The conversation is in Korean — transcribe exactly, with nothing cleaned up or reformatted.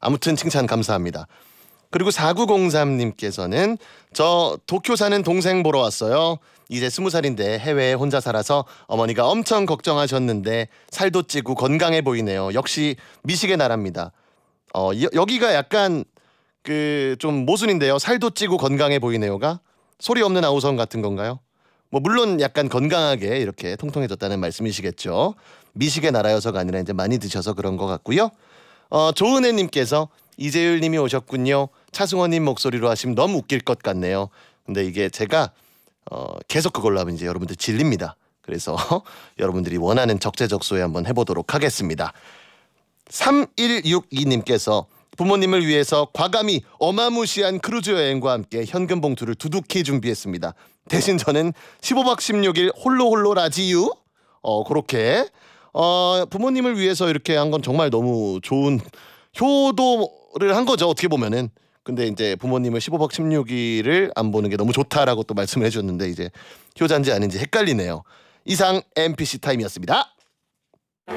아무튼 칭찬 감사합니다. 그리고 사구공삼님께서는 저 도쿄 사는 동생 보러 왔어요. 이제 스무 살인데 해외에 혼자 살아서 어머니가 엄청 걱정하셨는데 살도 찌고 건강해 보이네요. 역시 미식의 나라입니다. 어 여, 여기가 약간 그 좀 모순인데요. 살도 찌고 건강해 보이네요가 소리 없는 아우성 같은 건가요? 뭐 물론 약간 건강하게 이렇게 통통해졌다는 말씀이시겠죠. 미식의 나라여서가 아니라 이제 많이 드셔서 그런 것 같고요. 어 조은혜님께서 이재율님이 오셨군요. 차승원님 목소리로 하시면 너무 웃길 것 같네요. 근데 이게 제가 어 계속 그걸로 하면 이제 여러분들 질립니다. 그래서 여러분들이 원하는 적재적소에 한번 해보도록 하겠습니다. 삼일육이님께서 부모님을 위해서 과감히 어마무시한 크루즈 여행과 함께 현금 봉투를 두둑히 준비했습니다. 대신 저는 십오 박 십육 일 홀로 홀로 라지유 어 그렇게 어 부모님을 위해서 이렇게 한 건 정말 너무 좋은 효도를 한 거죠. 어떻게 보면은. 근데 이제 부모님을 십오 박 십육 일을 안 보는 게 너무 좋다라고 또 말씀을 해줬는데 이제 효자인지 아닌지 헷갈리네요. 이상 엠피씨 타임이었습니다.